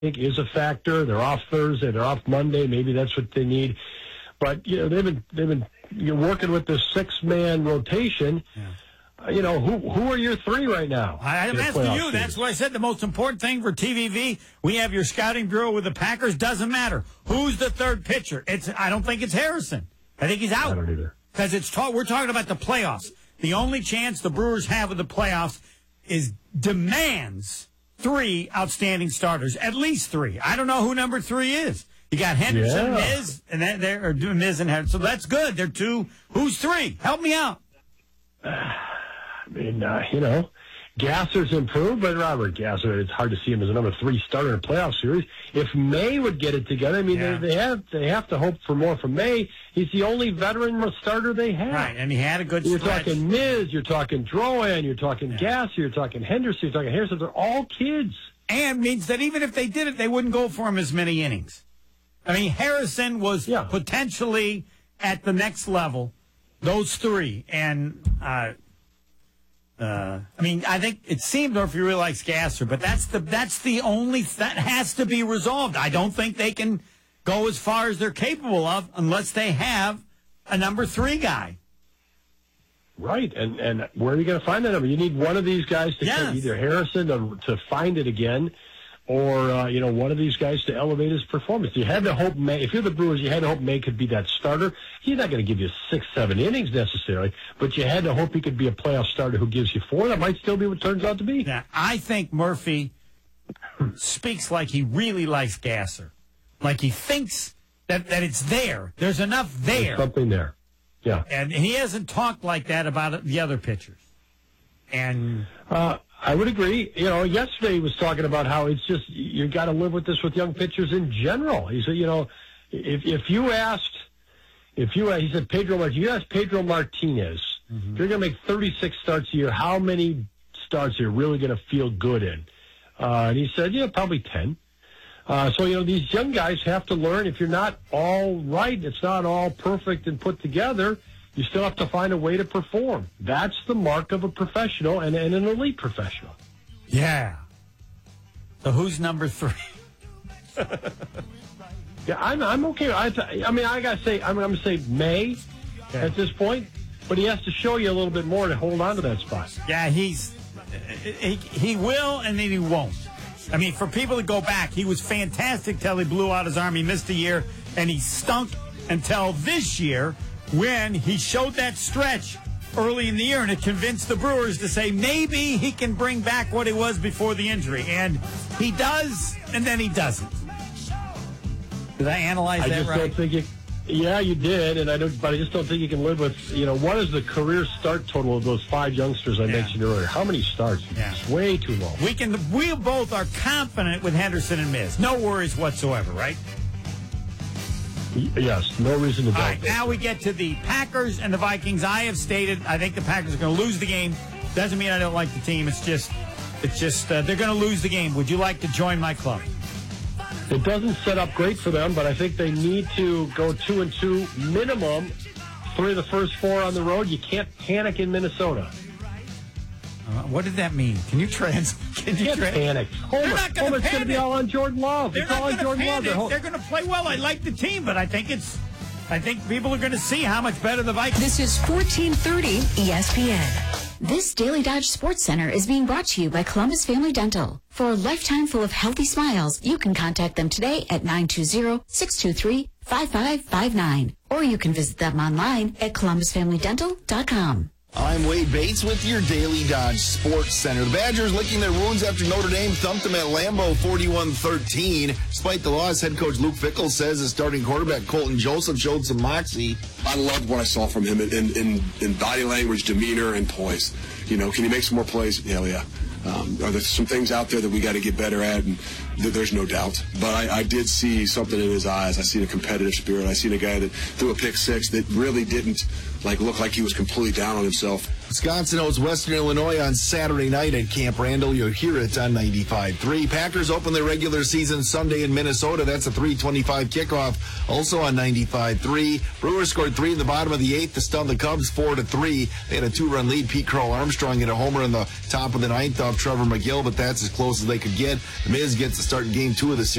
think is a factor. They're off Thursday. They're off Monday. Maybe that's what they need. But they've been working with this 6-man rotation. Yeah. Who are your three right now? I'm asking you. That's what I said. The most important thing for TVV, we have your scouting bureau with the Packers. Doesn't matter who's the third pitcher. I don't think it's Harrison. I think he's out. I don't either. Because we're talking about the playoffs. The only chance the Brewers have of the playoffs demands 3 outstanding starters, at least 3. I don't know who number 3 is. You got Henderson, Miz, and they're doing Miz and Henderson. So that's good. They're 2. Who's 3? Help me out. Gasser's improved, but Robert Gasser, it's hard to see him as a number 3 starter in a playoff series. If May would get it together, they have to hope for more from May. He's the only veteran starter they have. Right, and he had a good stretch. You're talking Miz, you're talking Drouin, you're talking Gasser, you're talking Henderson, you're talking Harrison. They're all kids. And means that even if they did it, they wouldn't go for him as many innings. I mean, Harrison was potentially at the next level, those 3. And, I think it seemed, or if you really likes Gasser, but that has to be resolved. I don't think they can go as far as they're capable of unless they have a number 3 guy. Right, and where are you going to find that number? You need one of these guys to either Harrison to find it again, or one of these guys to elevate his performance. You had to hope May. If you're the Brewers, you had to hope May could be that starter. He's not going to give you 6-7 innings necessarily, but you had to hope he could be a playoff starter who gives you 4. That might still be what it turns out to be. Yeah, I think Murphy speaks like he really likes Gasser, like he thinks that it's there. There's enough there. There's something there. Yeah, and he hasn't talked like that about the other pitchers. And I would agree. Yesterday he was talking about how it's just you got to live with this with young pitchers in general. He said, if you said Pedro Martinez, you asked Pedro Martinez, if you're going to make 36 starts a year, how many starts are you really going to feel good in? And he said, probably 10. So these young guys have to learn. If you're not all right, it's not all perfect and put together, you still have to find a way to perform. That's the mark of a professional and an elite professional. Yeah. So who's number 3? Yeah, I'm okay. I got to say, I'm going to say May at this point, but he has to show you a little bit more to hold on to that spot. Yeah, he will and then he won't. I mean, for people to go back, he was fantastic till he blew out his arm. He missed a year, and he stunk until this year when he showed that stretch early in the year, and it convinced the Brewers to say maybe he can bring back what he was before the injury. And he does, and then he doesn't. Did I analyze that right? Don't think yeah, you did, but I just don't think you can live with, what is the career start total of those 5 youngsters I mentioned earlier? How many starts? Yeah. It's way too low. We both are confident with Henderson and Miz. No worries whatsoever, right? Yes, no reason to doubt. All right, now we get to the Packers and the Vikings. I have stated I think the Packers are going to lose the game. Doesn't mean I don't like the team. It's just they're going to lose the game. Would you like to join my club? It doesn't set up great for them, but I think they need to go 2-2 minimum. 3 of the first 4 on the road. You can't panic in Minnesota. What did that mean? Can you translate? You can't panic. Homer's going to be all on Jordan Love. They're not going to panic. They're going to play well. I like the team, but I think people are going to see how much better the Vikings. This is 1430 ESPN. This Daily Dodge Sports Center is being brought to you by Columbus Family Dental. For a lifetime full of healthy smiles, you can contact them today at 920-623-5559. Or you can visit them online at columbusfamilydental.com. I'm Wade Bates with your Daily Dodge Sports Center. The Badgers licking their wounds after Notre Dame thumped them at Lambeau 41-13. Despite the loss, head coach Luke Fickell says his starting quarterback Colton Joseph showed some moxie. I loved what I saw from him in body language, demeanor, and poise. Can he make some more plays? Hell yeah. Are there some things out there that we got to get better at? And there's no doubt. But I did see something in his eyes. I seen a competitive spirit. I seen a guy that threw a pick 6 that really didn't look like he was completely down on himself. Wisconsin hosts Western Illinois on Saturday night at Camp Randall. You'll hear it on 95.3. Packers open their regular season Sunday in Minnesota. That's a 3:25 kickoff, also on 95.3. Brewers scored 3 in the bottom of the 8th to stun the Cubs 4-3. They had a 2-run lead. Pete Crow Armstrong hit a homer in the top of the 9th off Trevor McGill, but that's as close as they could get. The Miz gets to start in Game 2 of the series.